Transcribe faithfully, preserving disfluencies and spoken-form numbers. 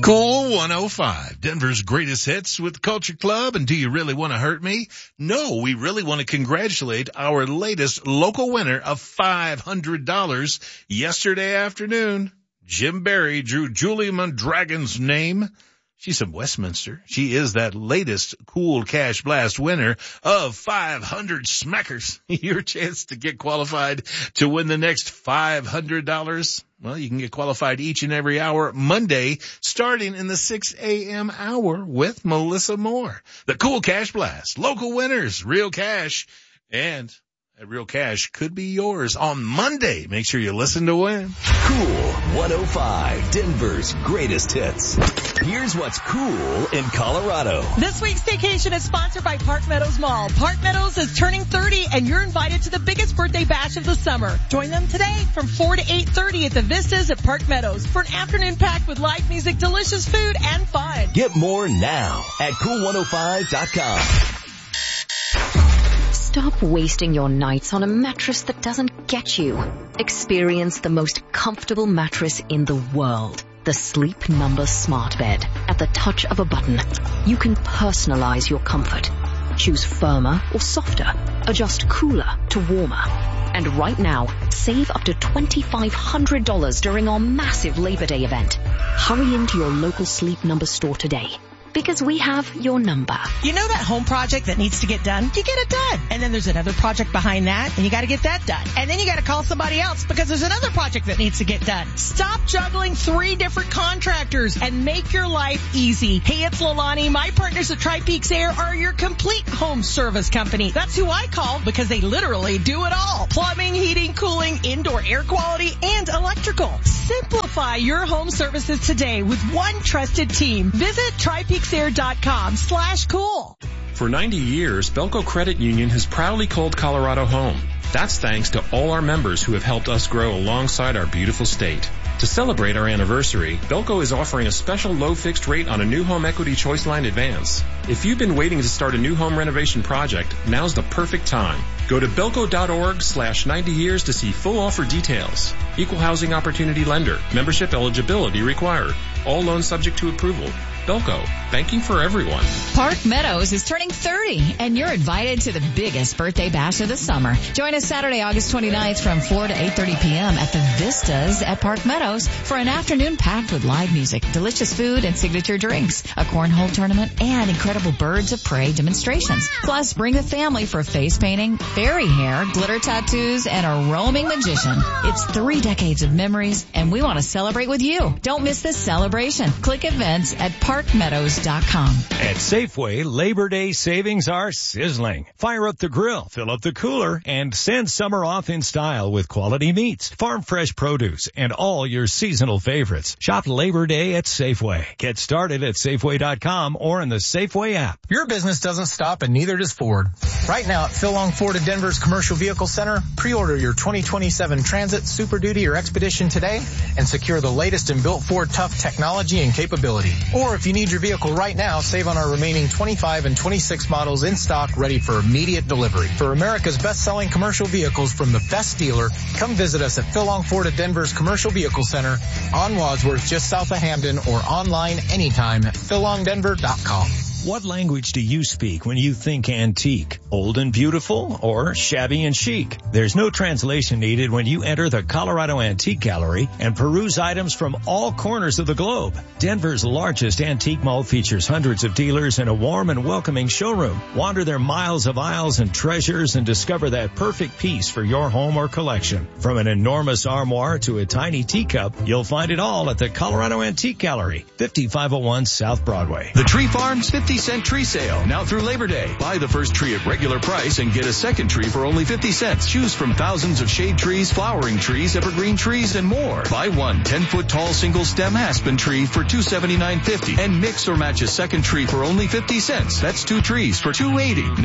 Cool one oh five, Denver's greatest hits with Culture Club. And do you really want to hurt me? No, we really want to congratulate our latest local winner of five hundred dollars yesterday afternoon. Jim Barry drew Julie Mondragon's name. She's from Westminster. She is that latest Cool Cash Blast winner of five hundred smackers. Your chance to get qualified to win the next five hundred dollars. Well, you can get qualified each and every hour Monday, starting in the six a.m. hour with Melissa Moore. The Cool Cash Blast, local winners, real cash, and that real cash could be yours on Monday. Make sure you listen to win. Cool one oh five, Denver's greatest hits. Here's what's cool in Colorado. This week's vacation is sponsored by Park Meadows Mall. Park Meadows is turning thirty, and you're invited to the biggest birthday bash of the summer. Join them today from four to eight thirty at the Vistas at Park Meadows for an afternoon packed with live music, delicious food, and fun. Get more now at cool one oh five dot com. Stop wasting your nights on a mattress that doesn't get you. Experience the most comfortable mattress in the world. The Sleep Number Smart Bed. At the touch of a button, you can personalize your comfort. Choose firmer or softer. Adjust cooler to warmer. And right now, save up to twenty-five hundred dollars during our massive Labor Day event. Hurry into your local Sleep Number store today, because we have your number. You know that home project that needs to get done? You get it done. And then there's another project behind that, and you got to get that done. And then you got to call somebody else because there's another project that needs to get done. Stop juggling three different contractors and make your life easy. Hey, it's Lilani. My partners at Tri-Peaks Air are your complete home service company. That's who I call because they literally do it all. Plumbing, heating, cooling, indoor air quality, and electrical. Simplify your home services today with one trusted team. Visit tri peaks air dot com slash cool. For ninety years, Belco Credit Union has proudly called Colorado home. That's thanks to all our members who have helped us grow alongside our beautiful state. To celebrate our anniversary, Belco is offering a special low fixed rate on a new home equity choice line advance. If you've been waiting to start a new home renovation project, now's the perfect time. Go to belco.org slash 90 years to see full offer details. Equal housing opportunity lender. Membership eligibility required. All loans subject to approval. Belco, banking for everyone. Park Meadows is turning thirty, and you're invited to the biggest birthday bash of the summer. Join us Saturday, August twenty-ninth from four to eight thirty p.m. at the Vistas at Park Meadows for an afternoon packed with live music, delicious food, and signature drinks, a cornhole tournament, and incredible birds of prey demonstrations. Plus, bring the family for face painting, fairy hair, glitter tattoos, and a roaming magician. It's three decades of memories, and we want to celebrate with you. Don't miss this celebration. Click events at park meadows dot com. At Safeway, Labor Day savings are sizzling. Fire up the grill, fill up the cooler, and send summer off in style with quality meats, farm fresh produce, and all your seasonal favorites. Shop Labor Day at Safeway. Get started at Safeway dot com or in the Safeway app. Your business doesn't stop, and neither does Ford. Right now at Phil Long Ford of Denver's Commercial Vehicle Center, pre-order your twenty twenty-seven Transit, Super Duty, or Expedition today and secure the latest in built Ford tough technology and capability. Or if you need your vehicle right now, save on our remaining twenty-five and twenty-six models in stock ready for immediate delivery. For America's best-selling commercial vehicles from the best dealer, come visit us at Phil Long Ford of Denver's Commercial Vehicle Center on Wadsworth, just south of Hamden, or online anytime at phil long denver dot com. What language do you speak when you think antique? Old and beautiful or shabby and chic? There's no translation needed when you enter the Colorado Antique Gallery and peruse items from all corners of the globe. Denver's largest antique mall features hundreds of dealers and a warm and welcoming showroom. Wander their miles of aisles and treasures and discover that perfect piece for your home or collection. From an enormous armoire to a tiny teacup, you'll find it all at the Colorado Antique Gallery, fifty-five oh one South Broadway. The Tree Farm's fifty cent tree sale, now through Labor Day. Buy the first tree at regular price and get a second tree for only fifty cents. Choose from thousands of shade trees, flowering trees, evergreen trees, and more. Buy one ten-foot tall single stem aspen tree for two seventy-nine fifty and mix or match a second tree for only fifty cents. That's two trees for two eighty.